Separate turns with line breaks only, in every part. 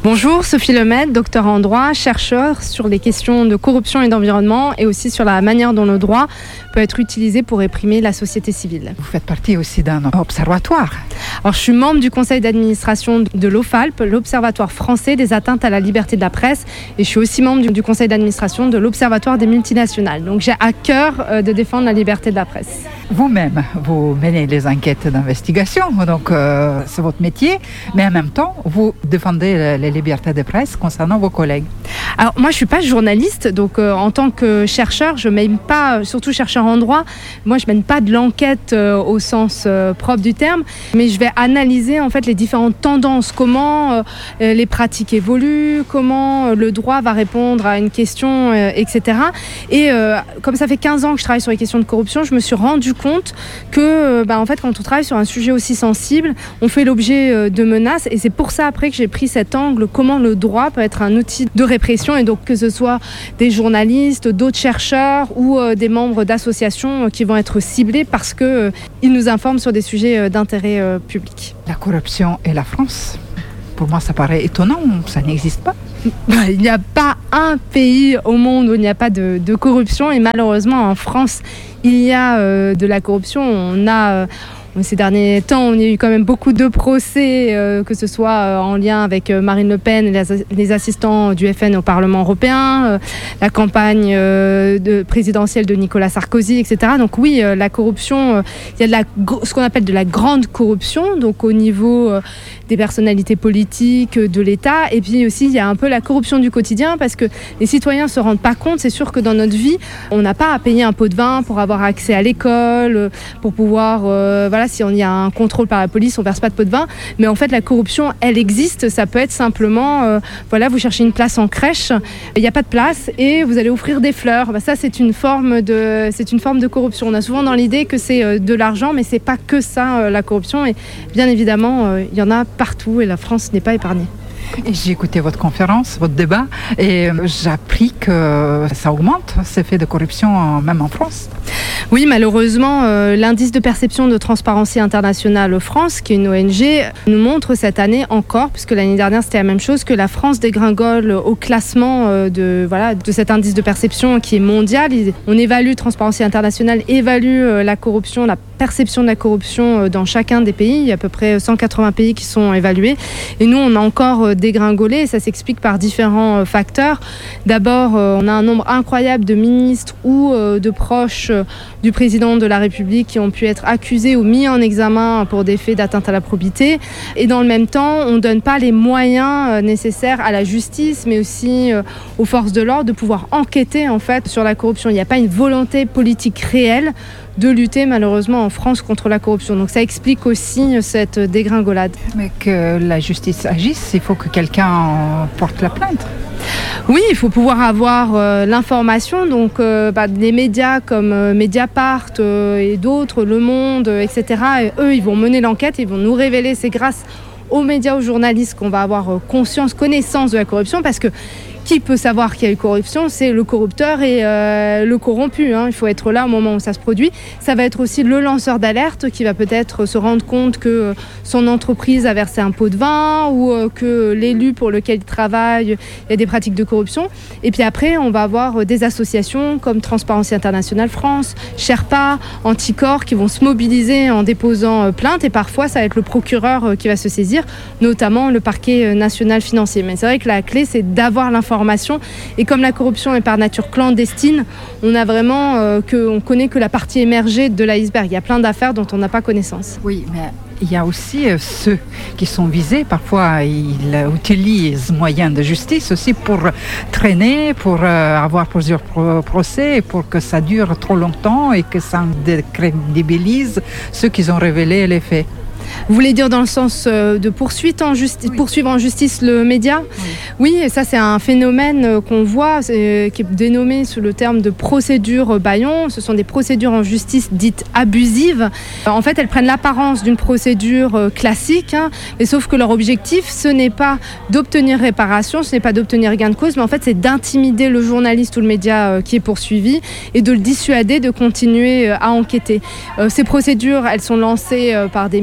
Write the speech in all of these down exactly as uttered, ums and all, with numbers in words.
Bonjour, Sophie Lemaitre, docteur en droit, chercheur sur les questions de corruption et d'environnement et aussi sur la manière dont le droit peut être utilisé pour réprimer la société civile.
Vous faites partie aussi d'un observatoire.
Alors, je suis membre du conseil d'administration de l'OFALP, l'Observatoire français des atteintes à la liberté de la presse, et je suis aussi membre du, du conseil d'administration de l'Observatoire des multinationales. Donc j'ai à cœur euh, de défendre la liberté de la presse.
Vous-même, vous menez les enquêtes d'investigation, donc euh, c'est votre métier, mais en même temps, vous défendez les libertés de presse concernant vos collègues.
Alors moi, je suis pas journaliste, donc euh, en tant que chercheur, je mène pas, surtout chercheur en droit, moi je mène pas de l'enquête euh, au sens euh, propre du terme, mais je vais analyser en fait les différentes tendances, comment euh, les pratiques évoluent, comment euh, le droit va répondre à une question, euh, et cetera. Et euh, comme ça fait quinze ans que je travaille sur les questions de corruption, je me suis rendu compte que euh, bah, en fait, quand on travaille sur un sujet aussi sensible, on fait l'objet euh, de menaces, et c'est pour ça après que j'ai pris cet angle, comment le droit peut être un outil de répression, et donc que ce soit des journalistes, d'autres chercheurs ou euh, des membres d'associations euh, qui vont être ciblés parce qu'ils euh, nous informent sur des sujets euh, d'intérêt euh, public.
La corruption et la France, pour moi ça paraît étonnant, ça n'existe pas.
Il n'y a pas un pays au monde où il n'y a pas de, de corruption, et malheureusement en France il y a euh, de la corruption. On a euh, Ces derniers temps, on a eu quand même beaucoup de procès, euh, que ce soit euh, en lien avec euh, Marine Le Pen, les, les assistants du F N au Parlement européen, euh, la campagne euh, de, présidentielle de Nicolas Sarkozy, et cetera. Donc oui, euh, la corruption, euh, il y a de la, ce qu'on appelle de la grande corruption, donc au niveau euh, des personnalités politiques, de l'État, et puis aussi il y a un peu la corruption du quotidien, parce que les citoyens ne se rendent pas compte. C'est sûr que dans notre vie, on n'a pas à payer un pot de vin pour avoir accès à l'école, pour pouvoir... Euh, voilà, si on y a un contrôle par la police, on verse pas de pot de vin. Mais en fait, la corruption, elle existe. Ça peut être simplement, euh, voilà, vous cherchez une place en crèche, il n'y a pas de place et vous allez offrir des fleurs. Bah, ça, c'est une forme de, c'est une forme de corruption. On a souvent dans l'idée que c'est euh, de l'argent, mais c'est pas que ça, euh, la corruption. Et bien évidemment, euh, il y en a partout et la France n'est pas épargnée.
J'ai écouté votre conférence, votre débat, et j'ai appris que ça augmente, ces faits de corruption, même en France.
Oui, malheureusement, euh, l'indice de perception de Transparency International France, qui est une O N G, nous montre cette année encore, puisque l'année dernière c'était la même chose, que la France dégringole au classement euh, de, voilà, de cet indice de perception qui est mondial. On évalue, Transparency International évalue euh, la corruption, la perception de la corruption euh, dans chacun des pays. Il y a à peu près cent quatre-vingts pays qui sont évalués. Et nous, on a encore euh, dégringolé, et ça s'explique par différents euh, facteurs. D'abord, euh, on a un nombre incroyable de ministres ou euh, de proches euh, du président de la République qui ont pu être accusés ou mis en examen pour des faits d'atteinte à la probité. Et dans le même temps, on ne donne pas les moyens euh, nécessaires à la justice, mais aussi euh, aux forces de l'ordre de pouvoir enquêter en fait sur la corruption. Il n'y a pas une volonté politique réelle de lutter malheureusement en France contre la corruption. Donc ça explique aussi cette dégringolade.
Mais que la justice agisse, il faut que quelqu'un porte la plainte.
Oui, il faut pouvoir avoir euh, l'information. Donc euh, bah, les médias comme euh, Mediapart euh, et d'autres, Le Monde, euh, et cetera, et eux, ils vont mener l'enquête, ils vont nous révéler. C'est grâce aux médias, aux journalistes qu'on va avoir euh, conscience, connaissance de la corruption, parce que qui peut savoir qu'il y a eu corruption? C'est le corrupteur et euh, le corrompu. Hein. Il faut être là au moment où ça se produit. Ça va être aussi le lanceur d'alerte qui va peut-être se rendre compte que son entreprise a versé un pot de vin ou euh, que l'élu pour lequel il travaille, il y a des pratiques de corruption. Et puis après, on va avoir des associations comme Transparency International France, Sherpa, Anticorps qui vont se mobiliser en déposant plainte. Et parfois, ça va être le procureur qui va se saisir, notamment le parquet national financier. Mais c'est vrai que la clé, c'est d'avoir l'information. Et comme la corruption est par nature clandestine, on a vraiment euh, que, on connaît que la partie émergée de l'iceberg. Il y a plein d'affaires dont on n'a pas connaissance.
Oui, mais il y a aussi euh, ceux qui sont visés. Parfois, ils utilisent moyens de justice aussi pour traîner, pour euh, avoir plusieurs pro- procès, pour que ça dure trop longtemps et que ça décrédibilise ceux qui ont révélé les faits.
Vous voulez dire dans le sens de poursuite en justice, oui. Poursuivre en justice le média ? Oui, oui, et ça c'est un phénomène qu'on voit, c'est, qui est dénommé sous le terme de procédure Bayon. Ce sont des procédures en justice dites abusives. En fait, elles prennent l'apparence d'une procédure classique, hein, mais sauf que leur objectif, ce n'est pas d'obtenir réparation, ce n'est pas d'obtenir gain de cause, mais en fait c'est d'intimider le journaliste ou le média qui est poursuivi et de le dissuader de continuer à enquêter. Ces procédures, elles sont lancées par des milliardaires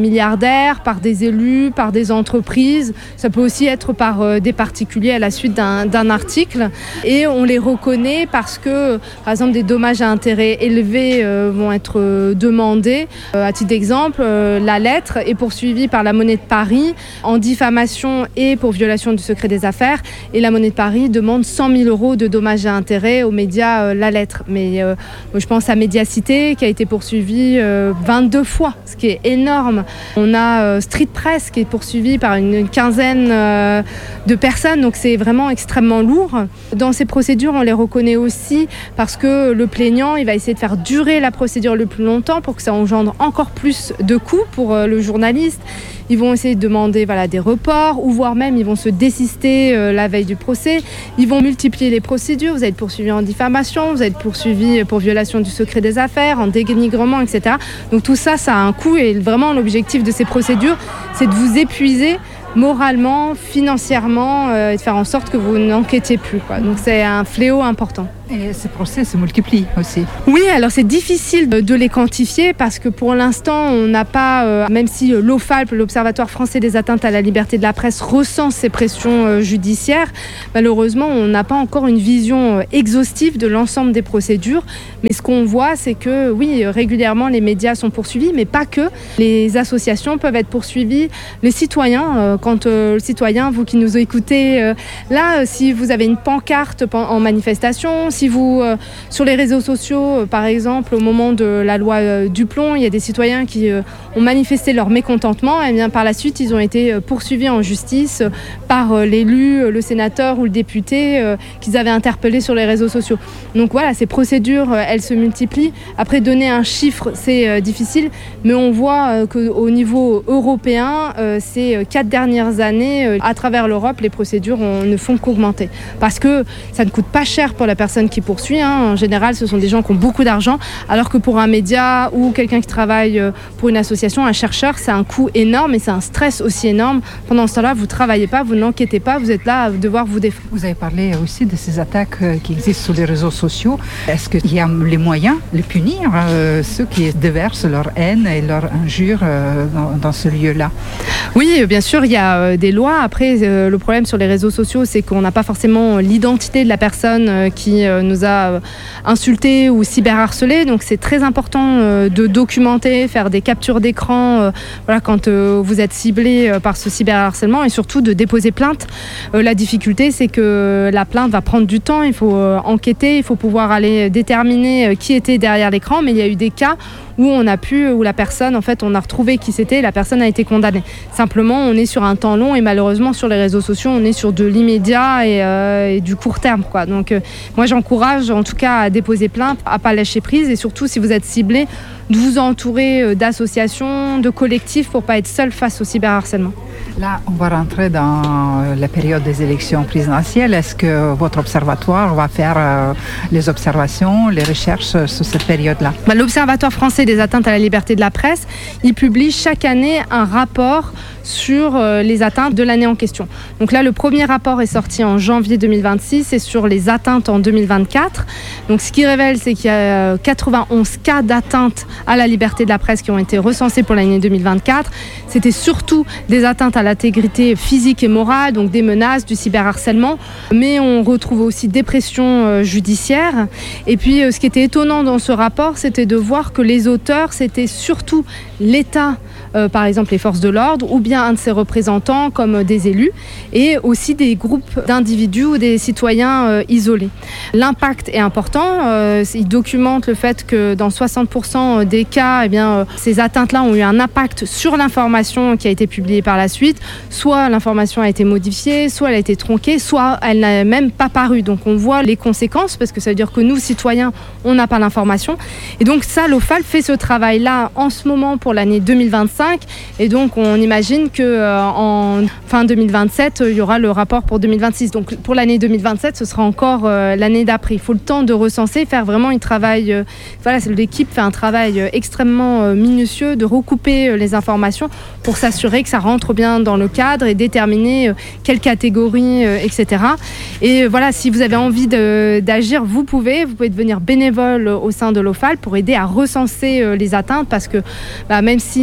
lampadaires, par des élus, par des entreprises. Ça peut aussi être par euh, des particuliers à la suite d'un, d'un article. Et on les reconnaît parce que, par exemple, des dommages à intérêt élevés euh, vont être euh, demandés. Euh, à titre d'exemple, euh, la lettre est poursuivie par la Monnaie de Paris en diffamation et pour violation du secret des affaires. Et la Monnaie de Paris demande cent mille euros de dommages à intérêt aux médias euh, La Lettre. Mais euh, je pense à Médiacité qui a été poursuivie euh, vingt-deux fois, ce qui est énorme. On a euh, Street Press qui est poursuivie par une, une quinzaine euh, de personnes, donc c'est vraiment extrêmement lourd. Dans ces procédures, on les reconnaît aussi parce que le plaignant, il va essayer de faire durer la procédure le plus longtemps pour que ça engendre encore plus de coûts pour euh, le journaliste. Ils vont essayer de demander voilà, des reports ou voire même ils vont se désister euh, la veille du procès. Ils vont multiplier les procédures. Vous allez être poursuivi en diffamation, vous allez être poursuivi pour violation du secret des affaires, en dénigrement, et cetera. Donc tout ça, ça a un coût et vraiment l'objectif de ces procédures, c'est de vous épuiser moralement, financièrement euh, et de faire en sorte que vous n'enquêtiez plus, quoi. Donc c'est un fléau important.
Et ces procès se multiplient aussi.
Oui, alors c'est difficile de les quantifier parce que pour l'instant, on n'a pas, euh, même si l'OFALP, l'Observatoire français des atteintes à la liberté de la presse, recense ces pressions euh, judiciaires, malheureusement, on n'a pas encore une vision euh, exhaustive de l'ensemble des procédures. Mais ce qu'on voit, c'est que oui, régulièrement, les médias sont poursuivis, mais pas que. Les associations peuvent être poursuivies, les citoyens, euh, quand euh, le citoyen, vous qui nous écoutez, euh, là, euh, si vous avez une pancarte en manifestation, si vous, euh, sur les réseaux sociaux, euh, par exemple, au moment de la loi euh, Duplon, il y a des citoyens qui euh, ont manifesté leur mécontentement, et bien par la suite, ils ont été euh, poursuivis en justice euh, par euh, l'élu, euh, le sénateur ou le député euh, qu'ils avaient interpellé sur les réseaux sociaux. Donc voilà, ces procédures, euh, elles se multiplient. Après, donner un chiffre, c'est euh, difficile, mais on voit euh, qu'au niveau européen, euh, ces euh, quatre dernières années, euh, à travers l'Europe, les procédures on, ne font qu'augmenter. Parce que ça ne coûte pas cher pour la personne qui poursuit. Hein. En général, ce sont des gens qui ont beaucoup d'argent, alors que pour un média ou quelqu'un qui travaille pour une association, un chercheur, c'est un coût énorme et c'est un stress aussi énorme. Pendant ce temps-là, vous ne travaillez pas, vous n'enquêtez pas, vous êtes là à devoir vous défendre.
Vous avez parlé aussi de ces attaques qui existent sur les réseaux sociaux. Est-ce qu'il y a les moyens de punir euh, ceux qui déversent leur haine et leur injure euh, dans, dans ce lieu-là?
Oui, bien sûr, il y a euh, des lois. Après, euh, le problème sur les réseaux sociaux, c'est qu'on n'a pas forcément l'identité de la personne euh, qui euh, nous a euh, insultés ou cyberharcelés. Donc, c'est très important euh, de documenter, faire des captures d'écran euh, voilà, quand euh, vous êtes ciblé euh, par ce cyberharcèlement et surtout de déposer plainte. Euh, la difficulté, c'est que la plainte va prendre du temps. Il faut euh, enquêter, il faut pouvoir aller déterminer euh, qui était derrière l'écran. Mais il y a eu des cas où on a pu, où la personne, en fait, on a retrouvé qui c'était, et la personne a été condamnée. Simplement, on est sur un temps long et malheureusement, sur les réseaux sociaux, on est sur de l'immédiat et, euh, et du court terme, quoi. Donc, euh, moi, j'encourage, en tout cas, à déposer plainte, à pas lâcher prise et surtout, si vous êtes ciblé, de vous entourer d'associations, de collectifs pour pas être seul face au cyberharcèlement.
Là, on va rentrer dans la période des élections présidentielles. Est-ce que votre observatoire va faire euh, les observations, les recherches sur cette période-là?
Bah, l'Observatoire français des atteintes à la liberté de la presse, il publie chaque année un rapport sur euh, les atteintes de l'année en question. Donc là, le premier rapport est sorti en janvier deux mille vingt-six et sur les atteintes en deux mille vingt-quatre. Donc ce qui révèle, c'est qu'il y a quatre-vingt-onze cas d'atteintes à la liberté de la presse qui ont été recensés pour l'année deux mille vingt-quatre. C'était surtout des atteintes à l'intégrité physique et morale, donc des menaces, du cyberharcèlement, mais on retrouve aussi des pressions euh, judiciaires. Et puis euh, ce qui était étonnant dans ce rapport, c'était de voir que les auteurs, c'était surtout l'État, euh, par exemple les forces de l'ordre, ou bien un de ses représentants comme des élus, et aussi des groupes d'individus ou des citoyens euh, isolés. L'impact est important, euh, il documente le fait que dans soixante pour cent des cas, eh bien, euh, ces atteintes-là ont eu un impact sur l'information qui a été publiée par la suite. Soit l'information a été modifiée, soit elle a été tronquée, soit elle n'a même pas paru. Donc on voit les conséquences, parce que ça veut dire que nous, citoyens, on n'a pas l'information. Et donc ça, l'OFALP fait ce travail-là en ce moment pour l'année deux mille vingt-cinq. Et donc on imagine qu'en euh, fin deux mille vingt-sept, il y aura le rapport pour deux mille vingt-six. Donc pour l'année deux mille vingt-sept, ce sera encore euh, l'année d'après. Il faut le temps de recenser, faire vraiment un travail... Euh, voilà, l'équipe fait un travail euh, extrêmement euh, minutieux de recouper euh, les informations pour s'assurer que ça rentre bien dans le cadre et déterminer euh, quelle catégorie, euh, et cetera. Et euh, voilà, si vous avez envie de, d'agir, vous pouvez. Vous pouvez devenir bénévole euh, au sein de l'OFALP pour aider à recenser euh, les atteintes, parce que bah, même si euh, ils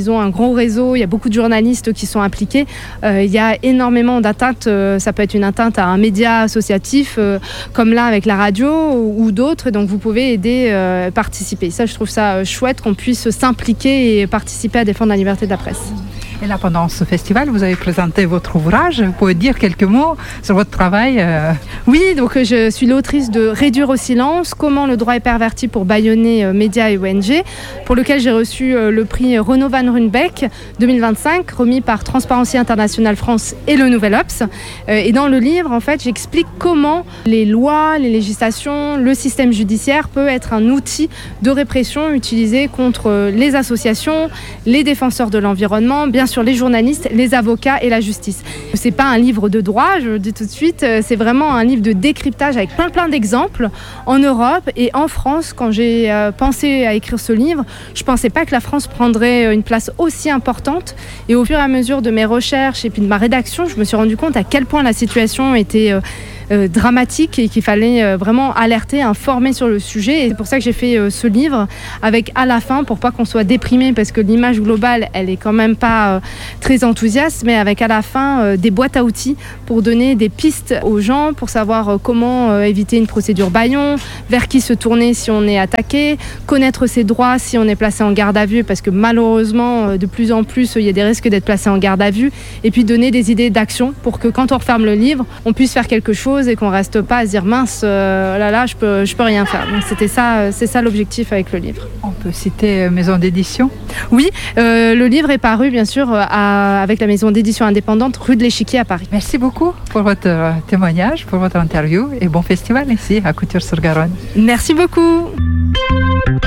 ils ont un gros réseau, il y a beaucoup de journalistes qui sont impliqués. Euh, il y a énormément d'atteintes, euh, ça peut être une atteinte à un média associatif, euh, comme là avec la radio ou, ou d'autres, donc vous pouvez aider, euh, participer. Ça, je trouve ça euh, chouette qu'on puisse s'impliquer et participer à défendre la liberté de la presse.
Et là, pendant ce festival, vous avez présenté votre ouvrage. Vous pouvez dire quelques mots sur votre travail euh...
Oui, donc je suis l'autrice de Réduire au silence, comment le droit est perverti pour bâillonner euh, médias et O N G, pour lequel j'ai reçu euh, le prix Renaud Van Runebeck deux mille vingt-cinq, remis par Transparency International France et le Nouvel Obs. Euh, et dans le livre, en fait, j'explique comment les lois, les législations, le système judiciaire peut être un outil de répression utilisé contre les associations, les défenseurs de l'environnement, bien sûr les journalistes, les avocats et la justice. C'est pas un livre de droit, je le dis tout de suite, c'est vraiment un livre de décryptage avec plein plein d'exemples en Europe et en France. Quand j'ai euh, pensé à écrire ce livre, je pensais pas que la France prendrait une place aussi importante, et au fur et à mesure de mes recherches et puis de ma rédaction, je me suis rendu compte à quel point la situation était euh, Euh, dramatique et qu'il fallait euh, vraiment alerter, informer sur le sujet. Et c'est pour ça que j'ai fait euh, ce livre avec à la fin, pour pas qu'on soit déprimé, parce que l'image globale elle est quand même pas euh, très enthousiaste, mais avec à la fin euh, des boîtes à outils pour donner des pistes aux gens pour savoir euh, comment euh, éviter une procédure bâillon, vers qui se tourner si on est attaqué, connaître ses droits si on est placé en garde à vue, parce que malheureusement euh, de plus en plus il euh, y a des risques d'être placé en garde à vue, et puis donner des idées d'action pour que quand on referme le livre on puisse faire quelque chose et qu'on reste pas à se dire mince, euh, là là, je peux, je peux rien faire. Donc c'était ça, c'est ça l'objectif avec le livre.
On peut citer maison d'édition.
Oui, euh, le livre est paru bien sûr à, avec la maison d'édition indépendante rue de l'Échiquier à Paris.
Merci beaucoup pour votre témoignage, pour votre interview et bon festival ici à Couture-sur-Garonne.
Merci beaucoup.